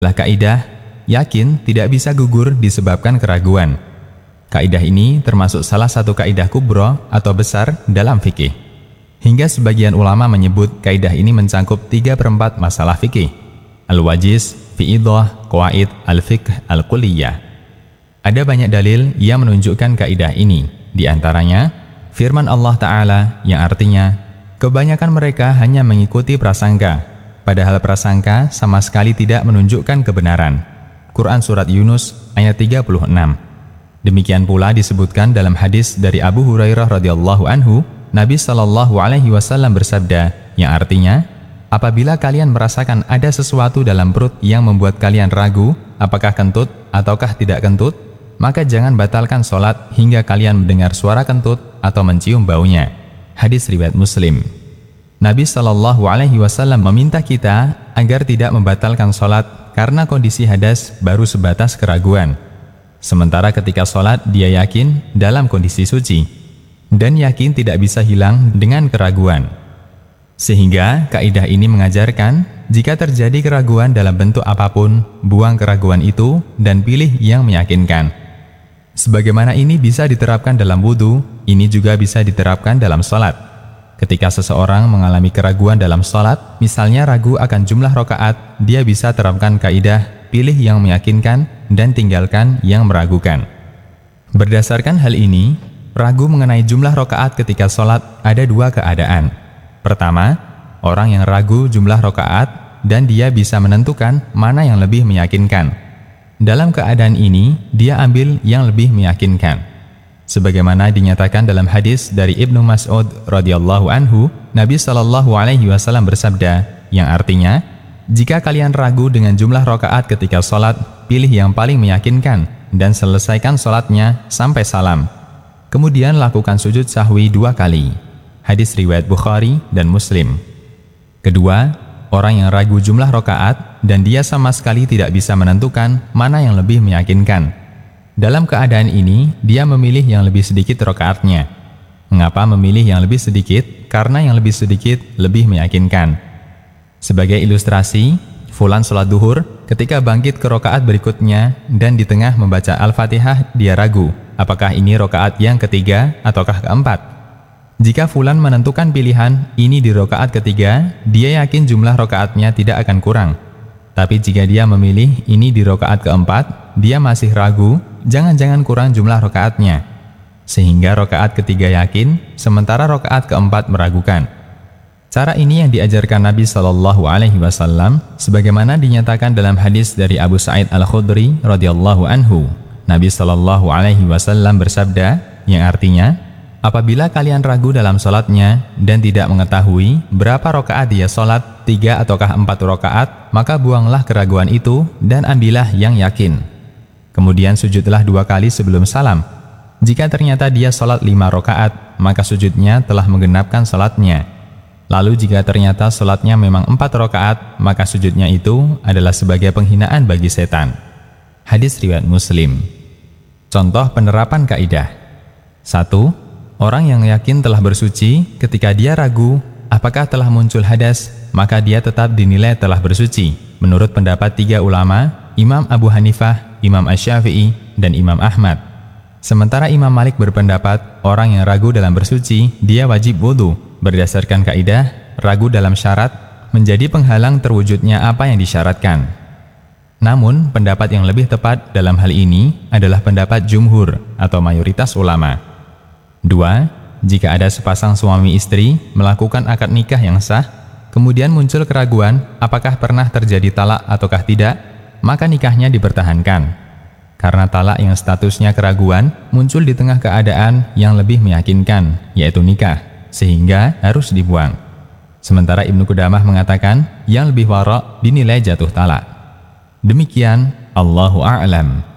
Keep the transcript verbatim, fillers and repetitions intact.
Lah kaidah, yakin tidak bisa gugur disebabkan keraguan. Kaidah ini termasuk salah satu kaidah kubro atau besar dalam fikih. Hingga sebagian ulama menyebut kaidah ini mencangkup tiga perempat masalah fikih. Al-wajiz, fi'idah, qawaid, al-fiqh, al-kulliyah. Ada banyak dalil yang menunjukkan kaidah ini. Di antaranya, firman Allah Ta'ala yang artinya, kebanyakan mereka hanya mengikuti prasangka, padahal prasangka sama sekali tidak menunjukkan kebenaran. Quran Surat Yunus ayat tiga puluh enam. Demikian pula disebutkan dalam hadis dari Abu Hurairah radhiyallahu anhu, Nabi Shallallahu Alaihi Wasallam bersabda, yang artinya, apabila kalian merasakan ada sesuatu dalam perut yang membuat kalian ragu, apakah kentut ataukah tidak kentut, maka jangan batalkan sholat hingga kalian mendengar suara kentut atau mencium baunya. Hadis riwayat Muslim. Nabi Shallallahu Alaihi Wasallam meminta kita agar tidak membatalkan sholat karena kondisi hadas baru sebatas keraguan. Sementara ketika sholat dia yakin dalam kondisi suci, dan yakin tidak bisa hilang dengan keraguan. Sehingga kaidah ini mengajarkan, jika terjadi keraguan dalam bentuk apapun, buang keraguan itu dan pilih yang meyakinkan. Sebagaimana ini bisa diterapkan dalam wudhu, ini juga bisa diterapkan dalam sholat. Ketika seseorang mengalami keraguan dalam sholat, misalnya ragu akan jumlah rakaat, dia bisa terapkan kaidah, pilih yang meyakinkan dan tinggalkan yang meragukan. Berdasarkan hal ini, ragu mengenai jumlah rakaat ketika sholat ada dua keadaan. Pertama, orang yang ragu jumlah rakaat dan dia bisa menentukan mana yang lebih meyakinkan. Dalam keadaan ini, dia ambil yang lebih meyakinkan. Sebagaimana dinyatakan dalam hadis dari Ibnu Mas'ud radhiyallahu anhu, Nabi Shallallahu Alaihi Wasallam bersabda, yang artinya, jika kalian ragu dengan jumlah rakaat ketika sholat, pilih yang paling meyakinkan dan selesaikan sholatnya sampai salam. Kemudian lakukan sujud sahwi dua kali. Hadis riwayat Bukhari dan Muslim. Kedua, orang yang ragu jumlah rakaat dan dia sama sekali tidak bisa menentukan mana yang lebih meyakinkan. Dalam keadaan ini, dia memilih yang lebih sedikit rakaatnya. Mengapa memilih yang lebih sedikit? Karena yang lebih sedikit lebih meyakinkan. Sebagai ilustrasi, fulan sholat duhur, ketika bangkit ke rakaat berikutnya dan di tengah membaca Al-Fatihah, dia ragu, apakah ini rakaat yang ketiga ataukah keempat? Jika fulan menentukan pilihan ini di rakaat ketiga, dia yakin jumlah rakaatnya tidak akan kurang. Tapi jika dia memilih ini di rakaat keempat, dia masih ragu, jangan-jangan kurang jumlah rakaatnya. Sehingga rakaat ketiga yakin, sementara rakaat keempat meragukan. Cara ini yang diajarkan Nabi Shallallahu Alaihi Wasallam, sebagaimana dinyatakan dalam hadis dari Abu Sa'id Al-Khudri radhiyallahu anhu. Nabi Shallallahu Alaihi Wasallam bersabda, yang artinya, apabila kalian ragu dalam sholatnya dan tidak mengetahui berapa rakaat dia sholat, tiga ataukah empat rakaat, maka buanglah keraguan itu dan ambillah yang yakin. Kemudian sujudlah dua kali sebelum salam. Jika ternyata dia sholat lima rakaat, maka sujudnya telah menggenapkan sholatnya. Lalu jika ternyata sholatnya memang empat rakaat, maka sujudnya itu adalah sebagai penghinaan bagi setan. Hadis riwayat Muslim. Contoh penerapan kaidah. Satu. Orang yang yakin telah bersuci, ketika dia ragu apakah telah muncul hadas, maka dia tetap dinilai telah bersuci. Menurut pendapat tiga ulama, Imam Abu Hanifah, Imam Asy-Syafi'i, dan Imam Ahmad. Sementara Imam Malik berpendapat, orang yang ragu dalam bersuci, dia wajib wudhu. Berdasarkan kaidah, ragu dalam syarat menjadi penghalang terwujudnya apa yang disyaratkan. Namun, pendapat yang lebih tepat dalam hal ini adalah pendapat jumhur atau mayoritas ulama. Dua, jika ada sepasang suami istri melakukan akad nikah yang sah, kemudian muncul keraguan apakah pernah terjadi talak ataukah tidak, maka nikahnya dipertahankan. Karena talak yang statusnya keraguan muncul di tengah keadaan yang lebih meyakinkan, yaitu nikah, sehingga harus dibuang. Sementara Ibnu Qudamah mengatakan yang lebih wara' dinilai jatuh talak. Demikian, Allahu a'lam.